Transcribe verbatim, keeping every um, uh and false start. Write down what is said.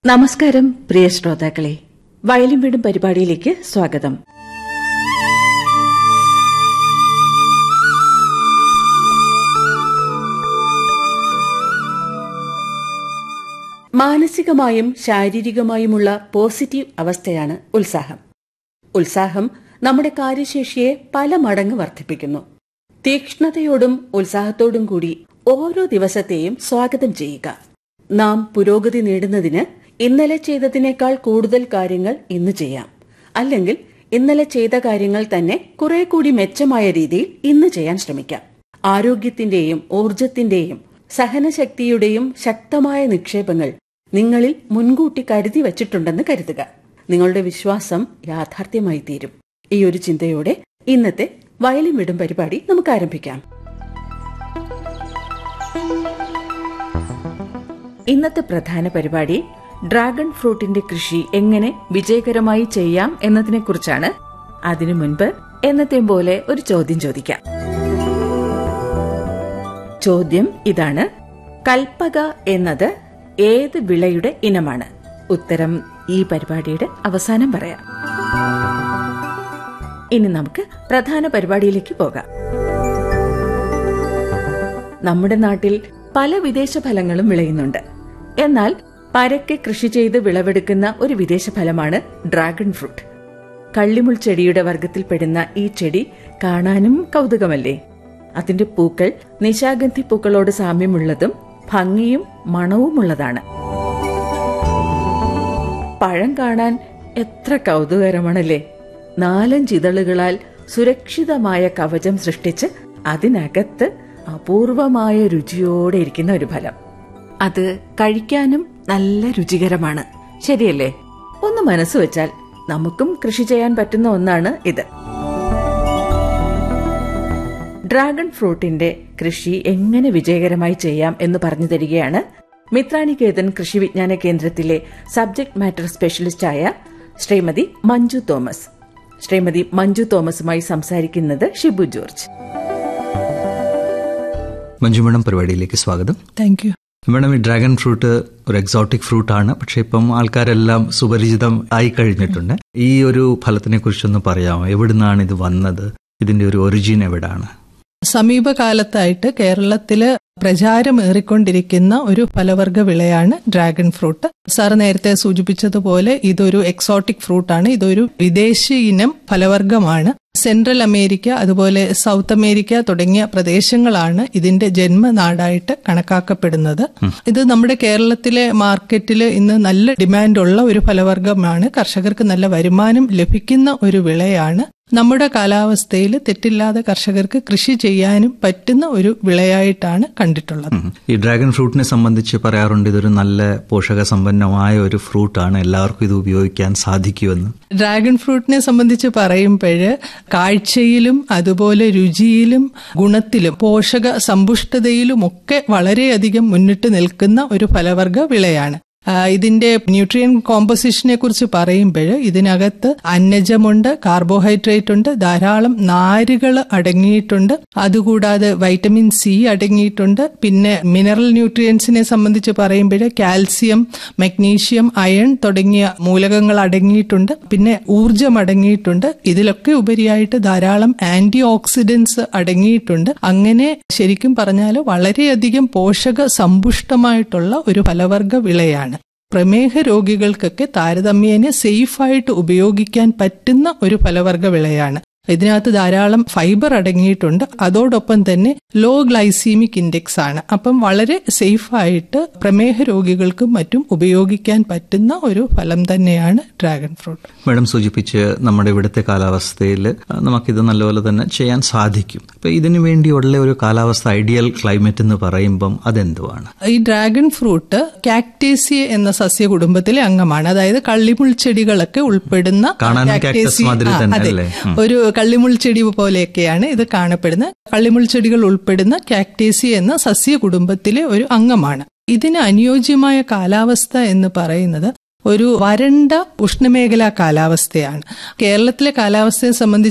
നമസ്കാരം പ്രിയ ശ്രോതാക്കളെ, വയലും വീടും പരിപാടിയിലേക്ക് സ്വാഗതം. മാനസികമായും ശാരീരികമായുമുള്ള പോസിറ്റീവ് അവസ്ഥയാണ് ഉത്സാഹം. ഉത്സാഹം നമ്മുടെ കാര്യശേഷിയെ പല മടങ്ങ് വർദ്ധിപ്പിക്കുന്നു. തീക്ഷ്ണതയോടും ഉത്സാഹത്തോടും കൂടി ഓരോ ദിവസത്തെയും സ്വാഗതം ചെയ്യുക. നാം പുരോഗതി നേടുന്നതിന് ഇന്നലെ ചെയ്തതിനേക്കാൾ കൂടുതൽ കാര്യങ്ങൾ ഇന്ന് ചെയ്യാം. അല്ലെങ്കിൽ ഇന്നലെ ചെയ്ത കാര്യങ്ങൾ തന്നെ കുറെ കൂടി മെച്ചമായ രീതിയിൽ ഇന്ന് ചെയ്യാൻ ശ്രമിക്കാം. ആരോഗ്യത്തിന്റെയും ഊർജത്തിന്റെയും സഹനശക്തിയുടെയും ശക്തമായ നിക്ഷേപങ്ങൾ നിങ്ങളിൽ മുൻകൂട്ടി കരുതി വച്ചിട്ടുണ്ടെന്ന് കരുതുക. നിങ്ങളുടെ വിശ്വാസം യാഥാർത്ഥ്യമായി തീരും. ഈ ഒരു ചിന്തയോടെ ഇന്നത്തെ വയലും വീടും പരിപാടി നമുക്ക് ആരംഭിക്കാം. ഇന്നത്തെ പ്രധാന പരിപാടി ഡ്രാഗൺ ഫ്രൂട്ടിന്റെ കൃഷി എങ്ങനെ വിജയകരമായി ചെയ്യാം എന്നതിനെ കുറിച്ചാണ്. അതിനു മുൻപ് എന്നത്തെയും പോലെ ഒരു ചോദ്യം ചോദിക്കാം. ചോദ്യം ഇതാണ്: കൽപ്പക എന്നത് ഏത് വിളയുടെ ഇനമാണ്? ഉത്തരം ഈ പരിപാടിയുടെ അവസാനം പറയാം. ഇനി നമുക്ക് പ്രധാന പരിപാടിയിലേക്ക് പോകാം. നമ്മുടെ നാട്ടിൽ പല വിദേശ ഫലങ്ങളും വിളയുന്നുണ്ട്. എന്നാൽ പരക്കെ കൃഷി ചെയ്ത് വിളവെടുക്കുന്ന ഒരു വിദേശ ഫലമാണ് ഡ്രാഗൺ ഫ്രൂട്ട്. കള്ളിമുൾ ചെടിയുടെ വർഗത്തിൽപ്പെടുന്ന ഈ ചെടി കാണാനും കൗതുകമല്ലേ? അതിന്റെ പൂക്കൾ നിശാഗന്ധി പൂക്കളോട് സാമ്യമുള്ളതും ഭംഗിയും മണവുമുള്ളതാണ്. പഴം കാണാൻ എത്ര കൗതുകരമാണല്ലേ? നാലഞ്ചിതളുകളാൽ സുരക്ഷിതമായ കവചം സൃഷ്ടിച്ച് അതിനകത്ത് അപൂർവമായ രുചിയോടെ ഇരിക്കുന്ന ഒരു ഫലം. അത് കഴിക്കാനും നല്ല രുചികരമാണ്, ശരിയല്ലേ? ഒന്ന് മനസ്സ് വെച്ചാൽ നമുക്കും കൃഷി ചെയ്യാൻ പറ്റുന്ന ഒന്നാണ് ഇത്. ഡ്രാഗൺ ഫ്രൂട്ടിന്റെ കൃഷി എങ്ങനെ വിജയകരമായി ചെയ്യാം എന്ന് പറഞ്ഞു തരികയാണ് മിത്രാനികേതൻ കൃഷി വിജ്ഞാന കേന്ദ്രത്തിലെ subject matter സ്പെഷ്യലിസ്റ്റായ Shrimati Manju Thomas. Shrimati Manju തോമസുമായി സംസാരിക്കുന്നത് ഷിബു ജോർജ്. മഞ്ജു മേഡം, പരിപാടിയിലേക്ക് സ്വാഗതം. Thank you madam. ഈ ഡ്രാഗൺ ഫ്രൂട്ട് ഒരു എക്സോട്ടിക് ഫ്രൂട്ട് ആണ്, പക്ഷെ ഇപ്പം ആൾക്കാരെല്ലാം സുപരിചിതം ആയി കഴിഞ്ഞിട്ടുണ്ട്. ഈ ഒരു ഫലത്തിനെ കുറിച്ചൊന്ന് പറയാമോ? എവിടുന്നാണ് ഇത് വന്നത്? ഇതിന്റെ ഒരു ഒറിജിൻ എവിടാണ്? സമീപകാലത്തായിട്ട് കേരളത്തില് പ്രചാരമേറിക്കൊണ്ടിരിക്കുന്ന ഒരു ഫലവർഗ വിളയാണ് ഡ്രാഗൺ ഫ്രൂട്ട്. സാർ നേരത്തെ സൂചിപ്പിച്ചതുപോലെ ഇതൊരു എക്സോട്ടിക് ഫ്രൂട്ടാണ്. ഇതൊരു വിദേശി ഇനം ഫലവർഗമാണ്. സെൻട്രൽ അമേരിക്ക, അതുപോലെ സൗത്ത് അമേരിക്ക തുടങ്ങിയ പ്രദേശങ്ങളാണ് ഇതിന്റെ ജന്മനാടായിട്ട് കണക്കാക്കപ്പെടുന്നത്. ഇത് നമ്മുടെ കേരളത്തിലെ മാർക്കറ്റിൽ ഇന്ന് നല്ല ഡിമാൻഡുള്ള ഒരു ഫലവർഗമാണ്. കർഷകർക്ക് നല്ല വരുമാനം ലഭിക്കുന്ന ഒരു വിളയാണ്. നമ്മുടെ കാലാവസ്ഥയിൽ തെറ്റില്ലാതെ കർഷകർക്ക് കൃഷി ചെയ്യാനും പറ്റുന്ന ഒരു വിളയായിട്ടാണ് കണ്ടിട്ടുള്ളത്. ഈ ഡ്രാഗൺ ഫ്രൂട്ടിനെ സംബന്ധിച്ച് പറയാറുണ്ട് ഇതൊരു നല്ല പോഷക സമ്പന്നമായ ഒരു ഫ്രൂട്ടാണ്, എല്ലാവർക്കും ഇത് ഉപയോഗിക്കാൻ സാധിക്കുമെന്ന്. ഡ്രാഗൺ ഫ്രൂട്ടിനെ സംബന്ധിച്ച് പറയുമ്പോൾ കാഴ്ചയിലും അതുപോലെ രുചിയിലും ഗുണത്തിലും പോഷക സമ്പുഷ്ടതയിലും ഒക്കെ വളരെയധികം മുന്നിട്ട് നിൽക്കുന്ന ഒരു ഫലവർഗ വിളയാണ്. ഇതിന്റെ ന്യൂട്രിയൻ കോമ്പോസിഷനെ കുറിച്ച് പറയുമ്പോൾ ഇതിനകത്ത് അന്നജമുണ്ട്, കാർബോഹൈഡ്രേറ്റ് ഉണ്ട്, ധാരാളം നാരുകൾ അടങ്ങിയിട്ടുണ്ട്. അതുകൂടാതെ വൈറ്റമിൻ സി അടങ്ങിയിട്ടുണ്ട്. പിന്നെ മിനറൽ ന്യൂട്രിയൻസിനെ സംബന്ധിച്ച് പറയുമ്പോൾ കാൽസ്യം, മഗ്നീഷ്യം, അയൺ തുടങ്ങിയ മൂലകങ്ങൾ അടങ്ങിയിട്ടുണ്ട്. പിന്നെ ഊർജം അടങ്ങിയിട്ടുണ്ട്. ഇതിലൊക്കെ ഉപരിയായിട്ട് ധാരാളം ആന്റി ഓക്സിഡൻസ് അടങ്ങിയിട്ടുണ്ട്. അങ്ങനെ ശരിക്കും പറഞ്ഞാൽ വളരെയധികം പോഷക സമ്പുഷ്ടമായിട്ടുള്ള ഒരു ഫലവർഗ വിളയാണ്. പ്രമേഹ രോഗികൾക്കൊക്കെ താരതമ്യേന സേഫായിട്ട് ഉപയോഗിക്കാൻ പറ്റുന്ന ഒരു ഫലവർഗ വിളയാണ്. ഇതിനകത്ത് ധാരാളം ഫൈബർ അടങ്ങിയിട്ടുണ്ട്. അതോടൊപ്പം തന്നെ ലോ ഗ്ലൈസീമിക് ഇൻഡെക്സ് ആണ്. അപ്പം വളരെ സേഫായിട്ട് പ്രമേഹ രോഗികൾക്കും മറ്റും ഉപയോഗിക്കാൻ പറ്റുന്ന ഒരു ഫലം തന്നെയാണ് ഡ്രാഗൺ ഫ്രൂട്ട്. മേഡം സൂചിപ്പിച്ച് നമ്മുടെ ഇവിടുത്തെ കാലാവസ്ഥയിൽ നമുക്കിത് നല്ലപോലെ തന്നെ ചെയ്യാൻ സാധിക്കും. അപ്പൊ ഇതിനു വേണ്ടിയുള്ള ഒരു കാലാവസ്ഥ, ഐഡിയൽ ക്ലൈമറ്റ് എന്ന് പറയുമ്പം അതെന്തുവാണ്? ഈ ഡ്രാഗൺ ഫ്രൂട്ട് കാക്ടേസിയ എന്ന സസ്യ കുടുംബത്തിലെ അംഗമാണ്. അതായത് കള്ളിമുൾ ചെടികളൊക്കെ ഉൾപ്പെടുന്ന ഒരു കള്ളിമുൾ ചെടി പോലെയൊക്കെയാണ് ഇത് കാണപ്പെടുന്നത്. കള്ളിമുൾ ചെടികൾ ഉൾപ്പെടുന്ന കാക്ടേസിയ എന്ന സസ്യ കുടുംബത്തിലെ ഒരു അംഗമാണ്. ഇതിന് അനുയോജ്യമായ കാലാവസ്ഥ എന്ന് പറയുന്നത് ഒരു വരണ്ട ഉഷ്ണമേഖലാ കാലാവസ്ഥയാണ്. കേരളത്തിലെ കാലാവസ്ഥയെ സംബന്ധിച്ച്